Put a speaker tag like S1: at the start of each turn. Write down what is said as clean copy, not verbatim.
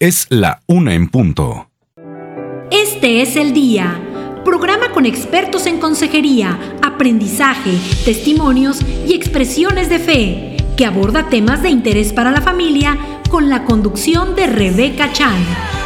S1: Es la 1:00 p.m.
S2: Este es el día. Programa con expertos en consejería, aprendizaje, testimonios y expresiones de fe, que aborda temas de interés para la familia con la conducción de Rebeca Chan.